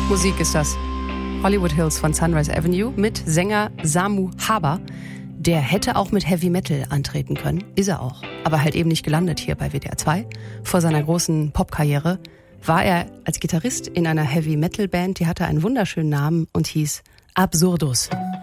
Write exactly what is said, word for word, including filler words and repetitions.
Musik ist das. Hollywood Hills von Sunrise Avenue mit Sänger Samu Haber. Der hätte auch mit Heavy Metal antreten können, ist er auch. Aber halt eben nicht gelandet hier bei W D R zwei. Vor seiner großen Popkarriere war er als Gitarrist in einer Heavy Metal Band, die hatte einen wunderschönen Namen und hieß Absurdus.